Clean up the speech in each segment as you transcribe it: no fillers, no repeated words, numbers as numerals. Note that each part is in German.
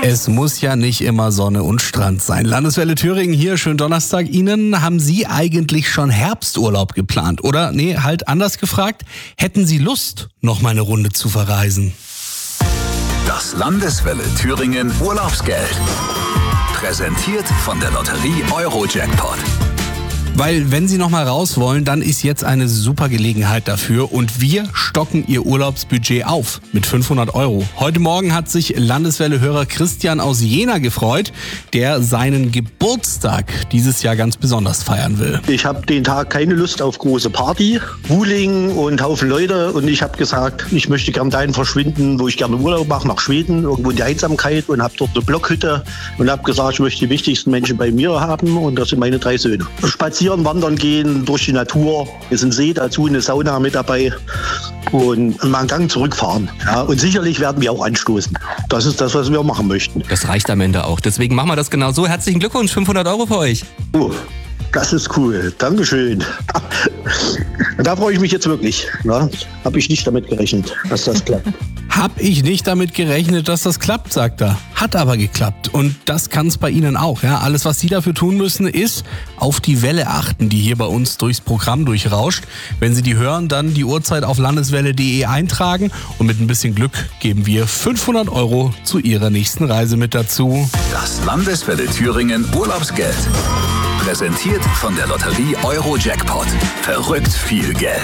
Es muss ja nicht immer Sonne und Strand sein. Landeswelle Thüringen hier, schönen Donnerstag Ihnen. Haben Sie eigentlich schon Herbsturlaub geplant? Oder, halt anders gefragt, hätten Sie Lust, noch mal eine Runde zu verreisen? Das Landeswelle Thüringen Urlaubsgeld. Präsentiert von der Lotterie Euro-Jackpot. Weil wenn Sie noch mal raus wollen, dann ist jetzt eine super Gelegenheit dafür und wir stocken Ihr Urlaubsbudget auf mit 500 €. Heute Morgen hat sich Landeswelle-Hörer Christian aus Jena gefreut, der seinen Geburtstag dieses Jahr ganz besonders feiern will. Ich habe den Tag keine Lust auf große Party, Wuling und Haufen Leute und ich habe gesagt, ich möchte gern dahin verschwinden, wo ich gerne Urlaub mache, nach Schweden, irgendwo in die Einsamkeit und habe dort eine Blockhütte und habe gesagt, ich möchte die wichtigsten Menschen bei mir haben und das sind meine 3 Söhne. Spazieren, wandern gehen durch die Natur. Es ist ein See dazu, eine Sauna mit dabei und mal einen Gang zurückfahren. Ja, und sicherlich werden wir auch anstoßen. Das ist das, was wir machen möchten. Das reicht am Ende auch. Deswegen machen wir das genau so. Herzlichen Glückwunsch, 500 € für euch. Oh, das ist cool. Dankeschön. Da freue ich mich jetzt wirklich. Ja, habe ich nicht damit gerechnet, dass das klappt. Hab ich nicht damit gerechnet, dass das klappt, sagt er. Hat aber geklappt. Und das kann es bei Ihnen auch. Ja? Alles, was Sie dafür tun müssen, ist auf die Welle achten, die hier bei uns durchs Programm durchrauscht. Wenn Sie die hören, dann die Uhrzeit auf landeswelle.de eintragen. Und mit ein bisschen Glück geben wir 500 € zu Ihrer nächsten Reise mit dazu. Das Landeswelle Thüringen Urlaubsgeld. Präsentiert von der Lotterie Euro-Jackpot. Verrückt viel Geld.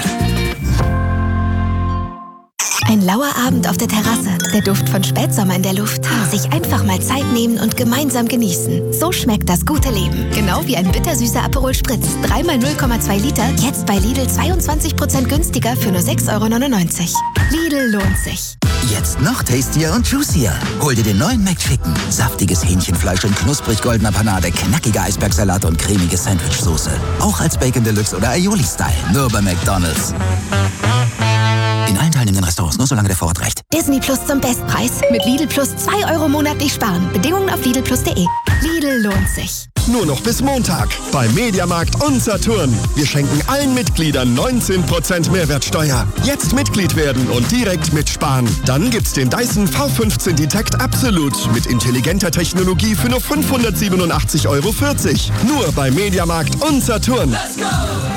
Ein lauer Abend auf der Terrasse, der Duft von Spätsommer in der Luft. Sich einfach mal Zeit nehmen und gemeinsam genießen. So schmeckt das gute Leben. Genau wie ein bittersüßer Aperol Spritz. 3 mal 0,2 Liter, jetzt bei Lidl 22% günstiger für nur 6,99 €. Lidl lohnt sich. Jetzt noch tastier und juicier. Hol dir den neuen McChicken. Saftiges Hähnchenfleisch in knusprig goldener Panade, knackiger Eisbergsalat und cremige Sandwichsoße. Auch als Bacon Deluxe oder Aioli-Style. Nur bei McDonald's. In allen teilnehmenden Restaurants, nur solange der Vorrat reicht. Disney Plus zum Bestpreis. Mit Lidl Plus 2 € monatlich sparen. Bedingungen auf lidlplus.de. Lidl lohnt sich. Nur noch bis Montag bei Mediamarkt und Saturn. Wir schenken allen Mitgliedern 19% Mehrwertsteuer. Jetzt Mitglied werden und direkt mitsparen. Dann gibt's den Dyson V15 Detect Absolute mit intelligenter Technologie für nur 587,40 €. Nur bei Mediamarkt und Saturn. Let's go!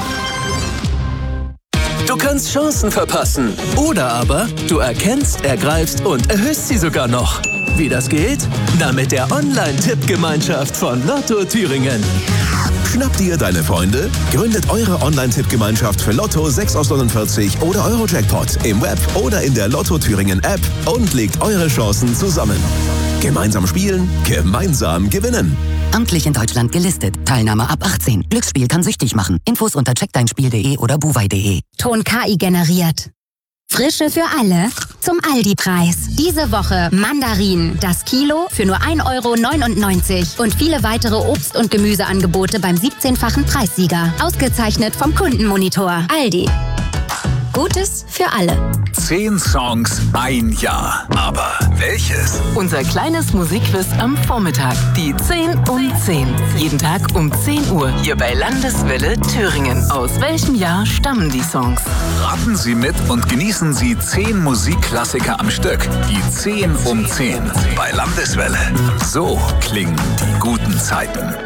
Du kannst Chancen verpassen. Oder aber du erkennst, ergreifst und erhöhst sie sogar noch. Wie das geht? Na, mit der Online-Tippgemeinschaft von Lotto Thüringen. Schnappt ihr deine Freunde? Gründet eure Online-Tippgemeinschaft für Lotto 6 aus 49 oder Euro-Jackpot im Web oder in der Lotto Thüringen App und legt eure Chancen zusammen. Gemeinsam spielen, gemeinsam gewinnen. Amtlich in Deutschland gelistet. Teilnahme ab 18. Glücksspiel kann süchtig machen. Infos unter checkdeinspiel.de oder buwei.de. Ton KI generiert. Frische für alle zum Aldi-Preis. Diese Woche Mandarinen, das Kilo für nur 1,99 € und viele weitere Obst- und Gemüseangebote beim 17-fachen Preissieger. Ausgezeichnet vom Kundenmonitor. Aldi. Gutes für alle. 10 Songs, ein Jahr. Aber welches? Unser kleines Musikquiz am Vormittag. Die 10 um 10. Jeden Tag um 10 Uhr. Hier bei Landeswelle Thüringen. Aus welchem Jahr stammen die Songs? Raten Sie mit und genießen Sie 10 Musikklassiker am Stück. Die 10 um 10 bei Landeswelle. So klingen die guten Zeiten.